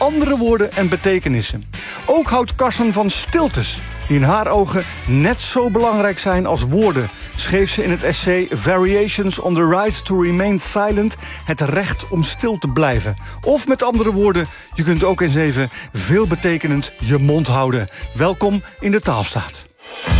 andere woorden en betekenissen. Ook houdt Carson van stiltes, die in haar ogen net zo belangrijk zijn als woorden, schreef ze in het essay Variations on the Right to Remain Silent, het recht om stil te blijven. Of met andere woorden, je kunt ook eens even veelbetekenend je mond houden. Welkom in de Taalstaat.